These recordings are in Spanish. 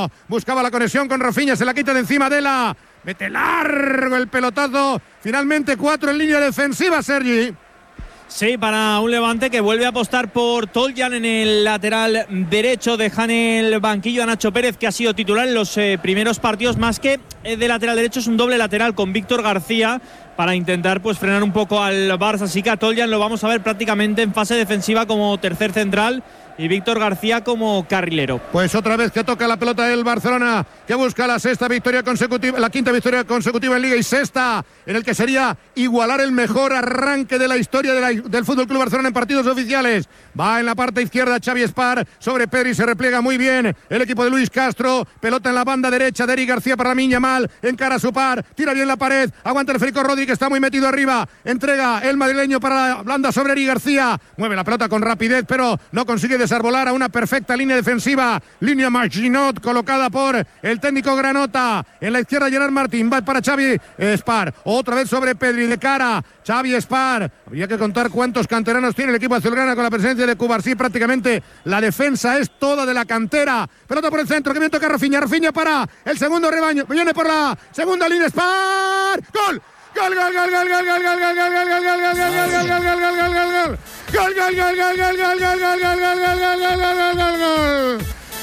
Marcelo. Buscaba la conexión con Rafinha. Se la quita de encima de la. Mete largo el pelotazo. Finalmente 4 en línea defensiva, Sergi. Sí, para un Levante que vuelve a apostar por Toljan en el lateral derecho. Deja en el banquillo a Nacho Pérez, que ha sido titular en los primeros partidos. Más que de lateral derecho, es un doble lateral con Víctor García para intentar pues frenar un poco al Barça. Así que a Toljan lo vamos a ver prácticamente en fase defensiva como tercer central y Víctor García como carrilero. Pues otra vez que toca la pelota el Barcelona, que busca la sexta victoria consecutiva, la quinta victoria consecutiva en Liga y sexta en el que sería igualar el mejor arranque de la historia del Fútbol Club Barcelona en partidos oficiales. Va en la parte izquierda Xavi Espar sobre Pedri, se repliega muy bien el equipo de Luis Castro, pelota en la banda derecha de Eric García para Lamine Yamal, encara a su par, tira bien la pared, aguanta el Federico Rodri que está muy metido arriba, entrega el madrileño para la blanda sobre Eric García, mueve la pelota con rapidez pero no consigue desarbolar a una perfecta línea defensiva, línea Marginot colocada por el técnico Granota, en la izquierda Gerard Martín, va para Xavi Espar, otra vez sobre Pedri de cara, Xavi Espar, habría que contar cuántos canteranos tiene el equipo azulgrana con la presencia de Cubarsí, prácticamente la defensa es toda de la cantera, pelota por el centro, que bien toca Rafinha para el segundo rebaño, viene por la segunda línea Espar, ¡gol! ¡Gol, gol, gol, gol, gol, gol, gol, gol, gol, gol, gol, gol, gol, gol, gol, gol, gol, gol, gol, gol! ¡Gol, gol, gol, gol, gol, gol, gol, gol, gol, gol, gol, gol, gol, gol, gol!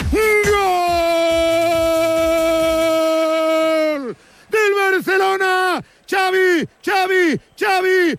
¡Gol! ¡Del Barcelona! ¡Xavi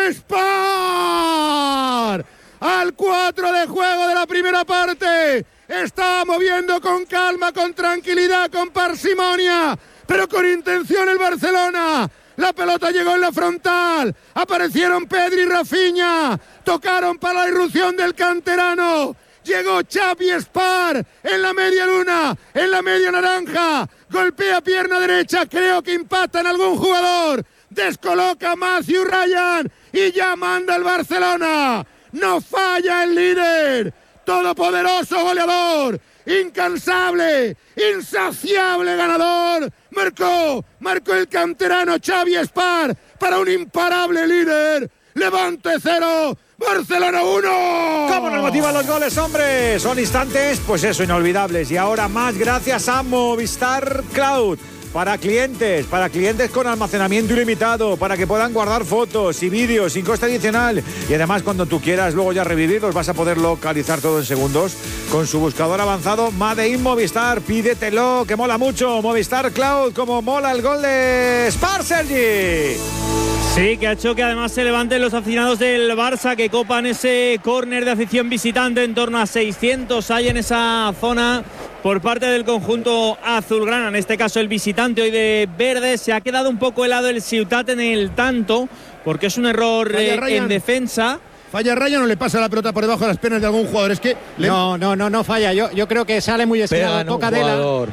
Espar! Al 4 de juego de la primera parte. Está moviendo con calma, con tranquilidad, con parsimonia, pero con intención el Barcelona. La pelota llegó en la frontal, aparecieron Pedri y Rafinha, tocaron para la irrupción del canterano, llegó Xavi Espar en la media luna, en la media naranja, golpea pierna derecha, creo que impacta en algún jugador, descoloca a Matthew Ryan y ya manda el Barcelona. No falla el líder, todopoderoso goleador, incansable, insaciable ganador. Marcó el canterano Xavi Espar para un imparable líder. Levante 0, Barcelona 1. ¿Cómo nos motivan los goles, hombre? Son instantes, pues eso, inolvidables. Y ahora más gracias a Movistar Cloud. Para clientes con almacenamiento ilimitado, para que puedan guardar fotos y vídeos sin coste adicional. Y además, cuando tú quieras luego ya revivirlos, vas a poder localizar todo en segundos con su buscador avanzado Made in Movistar. Pídetelo, que mola mucho. Movistar Cloud, como mola el gol de Spar, Sergi. Sí, que ha hecho que además se levanten los aficionados del Barça, que copan ese córner de afición visitante. En torno a 600 hay en esa zona por parte del conjunto azulgrana, en este caso el visitante hoy de verde. Se ha quedado un poco helado el Ciutat en el tanto, porque es un error en defensa. Falla Ryan o le pasa la pelota por debajo de las piernas de algún jugador. Es que no falla. Yo creo que sale muy estirado. Toca Dela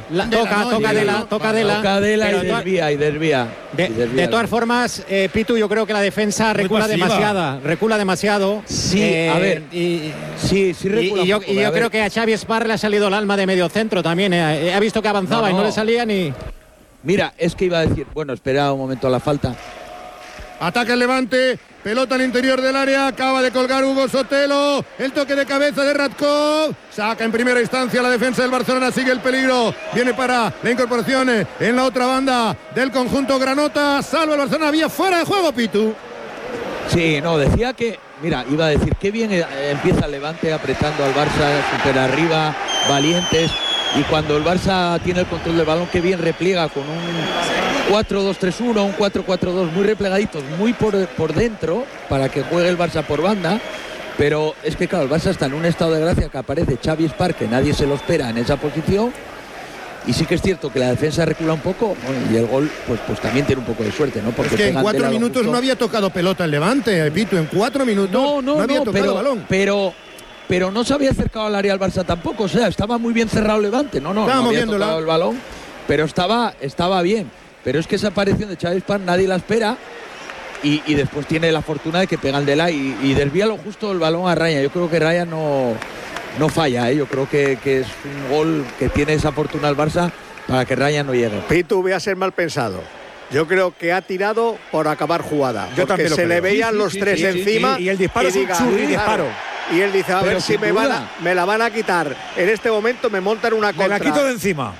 y desvía. De todas formas, Pitu, yo creo que la defensa recula demasiado. Sí, a ver. Sí, recula. Y yo creo que a Xavi Espar le ha salido el alma de medio centro también. Ha visto que avanzaba y no le salía ni. Mira, es que iba a decir, bueno, espera un momento la falta. Ataca el Levante, pelota al interior del área, acaba de colgar Hugo Sotelo, el toque de cabeza de Radkov, saca en primera instancia la defensa del Barcelona, sigue el peligro, viene para la incorporación en la otra banda del conjunto Granota, salva el Barcelona, vía fuera de juego, Pitu. Sí, no, decía que, mira, iba a decir, qué bien empieza el Levante apretando al Barça, super arriba, valientes, y cuando el Barça tiene el control del balón, qué bien repliega con un 4-2-3-1, un 4-4-2 muy replegaditos, muy por dentro, para que juegue el Barça por banda. Pero es que claro, el Barça está en un estado de gracia, que aparece Xavi Espar, que nadie se lo espera en esa posición. Y sí que es cierto que la defensa recula un poco, bueno, y el gol pues también tiene un poco de suerte, ¿no? Porque es que en 4 minutos no había tocado pelota el Levante, Pitu, en 4 minutos no había tocado balón. Pero no se había acercado al área al Barça tampoco, o sea, estaba muy bien cerrado el Levante, no había tocado el balón, pero estaba bien. Pero es que esa aparición de Xavi Espar nadie la espera y después tiene la fortuna de que pega el Dela y desvía lo justo el balón a Ryan. Yo creo que Ryan no falla, yo creo que es un gol que tiene esa fortuna el Barça para que Ryan no llegue. Pitu, voy a ser mal pensado. Yo creo que ha tirado por acabar jugada. Yo porque se le veían los tres encima. Y el disparo es un churri disparo. Y él dice, a ver si me la van a quitar. En este momento me montan una contra. Me la quito de encima.